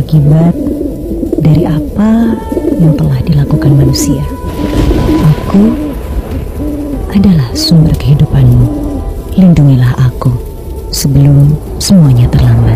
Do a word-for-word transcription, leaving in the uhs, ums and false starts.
akibat dari apa yang telah dilakukan manusia. Aku adalah sumber kehidupanmu. Lindungilah aku sebelum semuanya terlambat.